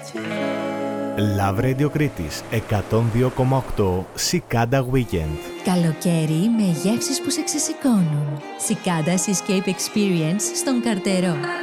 Love Radio Κρήτης 102,8 Cicada Weekend. Καλοκαίρι με γεύσεις που σε ξεσηκώνουν. Cicada's Escape Experience στον Καρτερό.